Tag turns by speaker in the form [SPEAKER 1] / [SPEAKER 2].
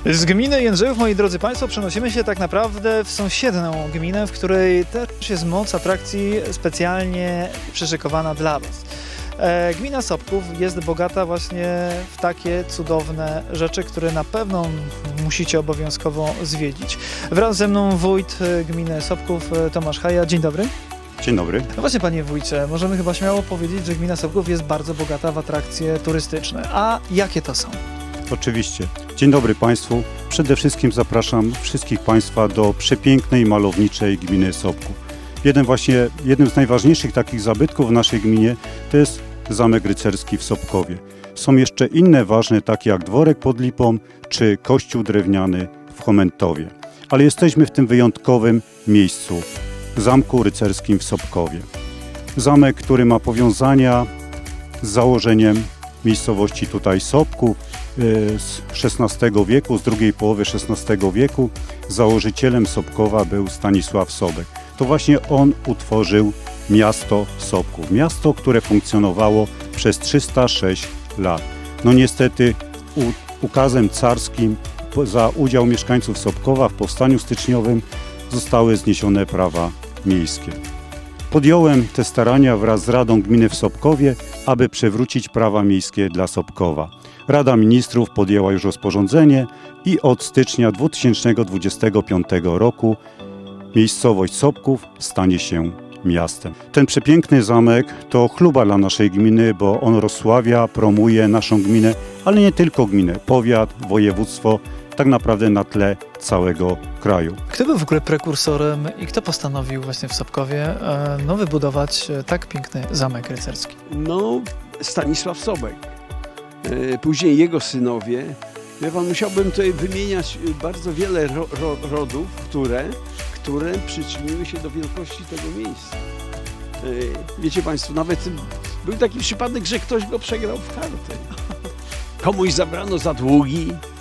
[SPEAKER 1] Z gminy Jędrzejów, moi drodzy Państwo, przenosimy się tak naprawdę w sąsiednią gminę, w której też jest moc atrakcji specjalnie przyszykowana dla Was. Gmina Sobków jest bogata właśnie w takie cudowne rzeczy, które na pewno musicie obowiązkowo zwiedzić. Wraz ze mną wójt gminy Sobków, Tomasz Haja. Dzień dobry.
[SPEAKER 2] Dzień dobry.
[SPEAKER 1] No właśnie, panie wójcie, możemy chyba śmiało powiedzieć, że gmina Sobków jest bardzo bogata w atrakcje turystyczne. A jakie to są?
[SPEAKER 2] Oczywiście. Dzień dobry Państwu. Przede wszystkim zapraszam wszystkich Państwa do przepięknej, malowniczej gminy Sobków. Jednym z najważniejszych takich zabytków w naszej gminie to jest Zamek Rycerski w Sobkowie. Są jeszcze inne ważne, takie jak Dworek pod Lipą czy Kościół drewniany w Chomentowie. Ale jesteśmy w tym wyjątkowym miejscu, Zamku Rycerskim w Sobkowie. Zamek, który ma powiązania z założeniem miejscowości tutaj Sobków z XVI wieku, z drugiej połowy XVI wieku. Założycielem Sobkowa był Stanisław Sobek. To właśnie on utworzył miasto Sobków. Miasto, które funkcjonowało przez 306 lat. No niestety ukazem carskim za udział mieszkańców Sobkowa w powstaniu styczniowym zostały zniesione prawa miejskie. Podjąłem te starania wraz z Radą Gminy w Sobkowie, aby przywrócić prawa miejskie dla Sobkowa. Rada Ministrów podjęła już rozporządzenie i od stycznia 2025 roku miejscowość Sobków stanie się miastem. Ten przepiękny zamek to chluba dla naszej gminy, bo on rozsławia, promuje naszą gminę, ale nie tylko gminę, powiat, województwo, tak naprawdę na tle całego kraju.
[SPEAKER 1] Kto był w ogóle prekursorem i kto postanowił właśnie w Sobkowie wybudować tak piękny zamek rycerski?
[SPEAKER 3] No, Stanisław Sobek. Później jego synowie. Wie pan, musiałbym tutaj wymieniać bardzo wiele rodów, które przyczyniły się do wielkości tego miejsca. Wiecie Państwo, nawet był taki przypadek, że ktoś go przegrał w kartę. Komuś zabrano za długi,